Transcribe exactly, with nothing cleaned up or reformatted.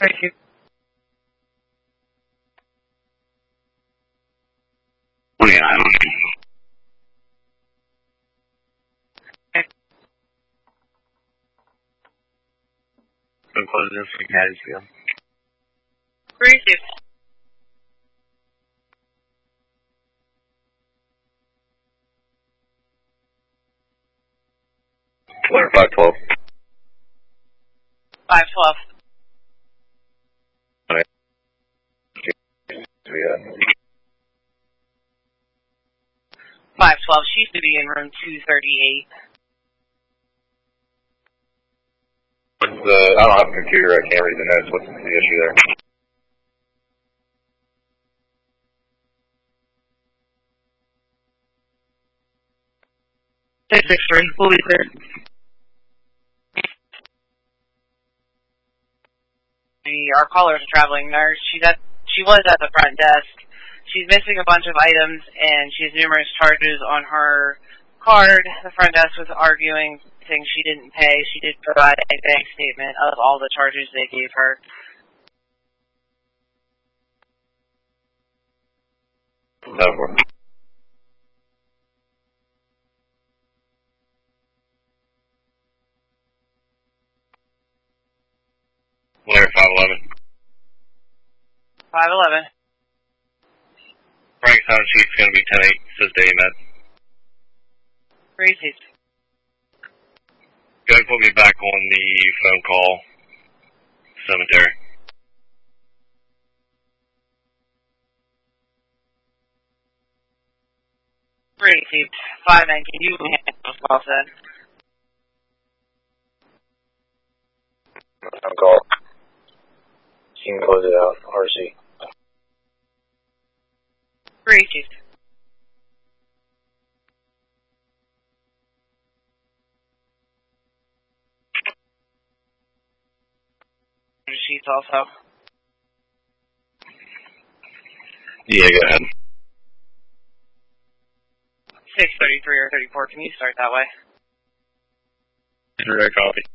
Thank you. twenty-nine. So close this from Hattiesville. Three two. Clear five twelve. Five twelve. Alright. Yeah. Five twelve. She should be in room two thirty-eight. What's the? I don't have a computer. I can't read the notes. What's the issue there? Six six three. We'll be clear. Our caller's a traveling nurse. She's at. She was at the front desk. She's missing a bunch of items, and she has numerous charges on her card. The front desk was arguing, saying she didn't pay. She did provide a bank statement of all the charges they gave her. No. Blair five eleven. five eleven. Frank's on sheet's going to be ten eight. Says Dave Med. Three two. Go ahead and put me back on the phone call cemetery. Three two. Five nine. Can you handle this call, said? Phone call. You can close it out. R C. Three two. Sheets also. Yeah, go ahead. six thirty-three or thirty-four. Can you start that way? Direct copy.